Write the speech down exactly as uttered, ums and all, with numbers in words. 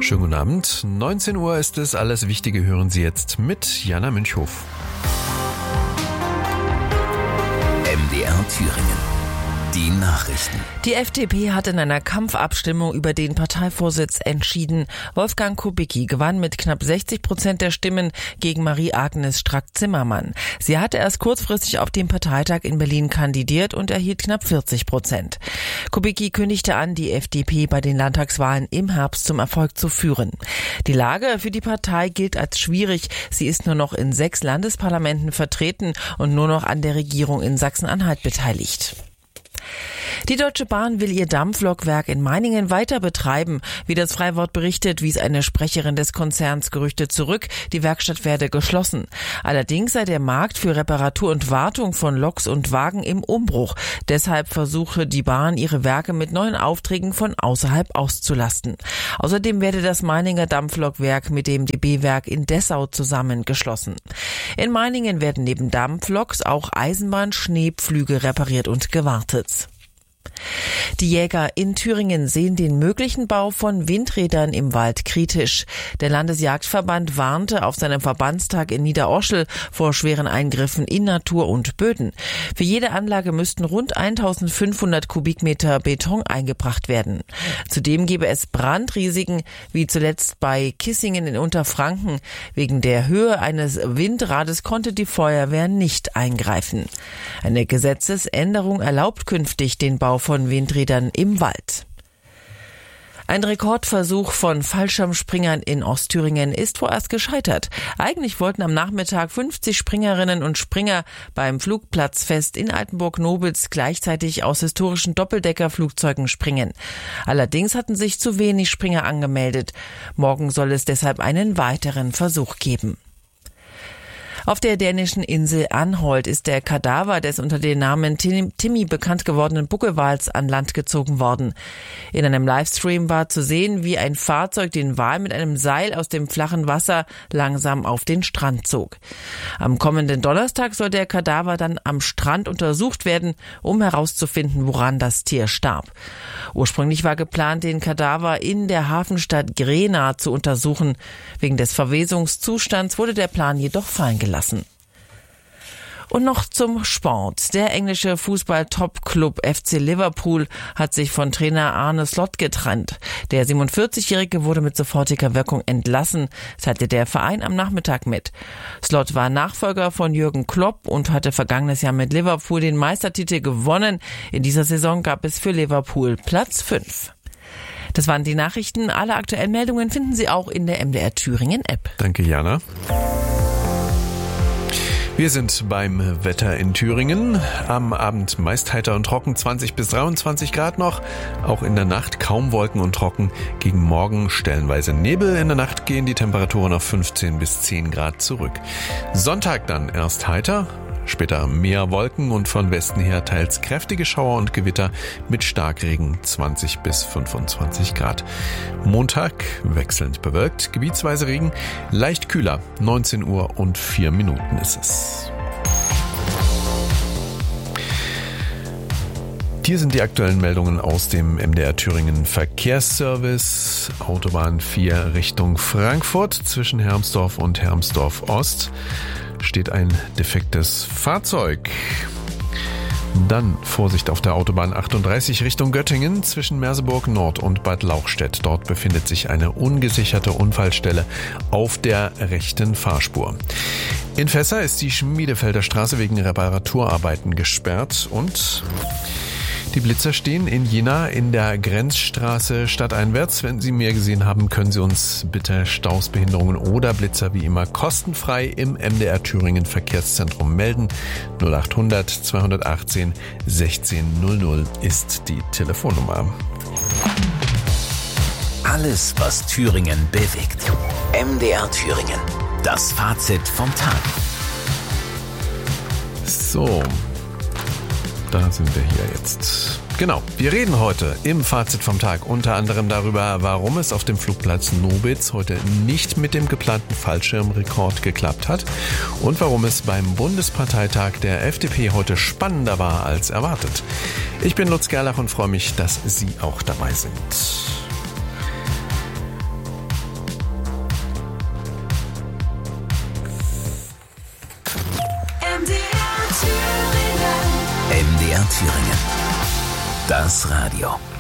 Schönen guten Abend. neunzehn Uhr ist es. Alles Wichtige hören Sie jetzt mit Jana Münchhof. M D R Thüringen. Die Nachrichten. Die F D P hat in einer Kampfabstimmung über den Parteivorsitz entschieden. Wolfgang Kubicki gewann mit knapp sechzig Prozent der Stimmen gegen Marie-Agnes Strack-Zimmermann. Sie hatte erst kurzfristig auf dem Parteitag in Berlin kandidiert und erhielt knapp vierzig Prozent. Kubicki kündigte an, die F D P bei den Landtagswahlen im Herbst zum Erfolg zu führen. Die Lage für die Partei gilt als schwierig. Sie ist nur noch in sechs Landesparlamenten vertreten und nur noch an der Regierung in Sachsen-Anhalt beteiligt. Die Deutsche Bahn will ihr Dampflokwerk in Meiningen weiter betreiben. Wie das Freiwort berichtet, wies eine Sprecherin des Konzerns Gerüchte zurück, die Werkstatt werde geschlossen. Allerdings sei der Markt für Reparatur und Wartung von Loks und Wagen im Umbruch. Deshalb versuche die Bahn, ihre Werke mit neuen Aufträgen von außerhalb auszulasten. Außerdem werde das Meininger Dampflokwerk mit dem D B-Werk in Dessau zusammengeschlossen. In Meiningen werden neben Dampfloks auch Eisenbahn-Schneepflüge repariert und gewartet. Die Jäger in Thüringen sehen den möglichen Bau von Windrädern im Wald kritisch. Der Landesjagdverband warnte auf seinem Verbandstag in Niederoschel vor schweren Eingriffen in Natur und Böden. Für jede Anlage müssten rund eintausendfünfhundert Kubikmeter Beton eingebracht werden. Zudem gebe es Brandrisiken, wie zuletzt bei Kissingen in Unterfranken. Wegen der Höhe eines Windrades konnte die Feuerwehr nicht eingreifen. Eine Gesetzesänderung erlaubt künftig den Bau von Windrädern im Wald. Ein Rekordversuch von Fallschirmspringern in Ostthüringen ist vorerst gescheitert. Eigentlich wollten am Nachmittag fünfzig Springerinnen und Springer beim Flugplatzfest in Altenburg-Nobels gleichzeitig aus historischen Doppeldeckerflugzeugen springen. Allerdings hatten sich zu wenig Springer angemeldet. Morgen soll es deshalb einen weiteren Versuch geben. Auf der dänischen Insel Anholt ist der Kadaver des unter dem Namen Timmy bekannt gewordenen Buckelwals an Land gezogen worden. In einem Livestream war zu sehen, wie ein Fahrzeug den Wal mit einem Seil aus dem flachen Wasser langsam auf den Strand zog. Am kommenden Donnerstag soll der Kadaver dann am Strand untersucht werden, um herauszufinden, woran das Tier starb. Ursprünglich war geplant, den Kadaver in der Hafenstadt Grena zu untersuchen. Wegen des Verwesungszustands wurde der Plan jedoch fallen gelassen. Und noch zum Sport. Der englische Fußball-Top-Club F C Liverpool hat sich von Trainer Arne Slot getrennt. Der siebenundvierzigjährige wurde mit sofortiger Wirkung entlassen, teilte der Verein am Nachmittag mit. Slot war Nachfolger von Jürgen Klopp und hatte vergangenes Jahr mit Liverpool den Meistertitel gewonnen. In dieser Saison gab es für Liverpool Platz fünf. Das waren die Nachrichten. Alle aktuellen Meldungen finden Sie auch in der M D R Thüringen App. Danke, Jana. Wir sind beim Wetter in Thüringen. Am Abend meist heiter und trocken, zwanzig bis dreiundzwanzig Grad noch. Auch in der Nacht kaum Wolken und trocken. Gegen Morgen stellenweise Nebel. In der Nacht gehen die Temperaturen auf fünfzehn bis zehn Grad zurück. Sonntag dann erst heiter. Später mehr Wolken und von Westen her teils kräftige Schauer und Gewitter mit Starkregen zwanzig bis fünfundzwanzig Grad. Montag wechselnd bewölkt, gebietsweise Regen, leicht kühler, neunzehn Uhr und vier Minuten ist es. Hier sind die aktuellen Meldungen aus dem M D R Thüringen Verkehrsservice. Autobahn vier Richtung Frankfurt zwischen Hermsdorf und Hermsdorf Ost steht ein defektes Fahrzeug. Dann Vorsicht auf der Autobahn achtunddreißig Richtung Göttingen zwischen Merseburg Nord und Bad Lauchstädt. Dort befindet sich eine ungesicherte Unfallstelle auf der rechten Fahrspur. In Fässer ist die Schmiedefelder Straße wegen Reparaturarbeiten gesperrt und die Blitzer stehen in Jena in der Grenzstraße stadteinwärts. Wenn Sie mehr gesehen haben, können Sie uns bitte Staus, Behinderungen oder Blitzer wie immer kostenfrei im M D R Thüringen Verkehrszentrum melden. null achthundert zweihundertachtzehn sechzehn null null ist die Telefonnummer. Alles, was Thüringen bewegt. M D R Thüringen. Das Fazit vom Tag. So. Da sind wir hier jetzt. Genau, wir reden heute im Fazit vom Tag unter anderem darüber, warum es auf dem Flugplatz Nobitz heute nicht mit dem geplanten Fallschirmrekord geklappt hat und warum es beim Bundesparteitag der F D P heute spannender war als erwartet. Ich bin Lutz Gerlach und freue mich, dass Sie auch dabei sind. M D R Thüringen. Das Radio.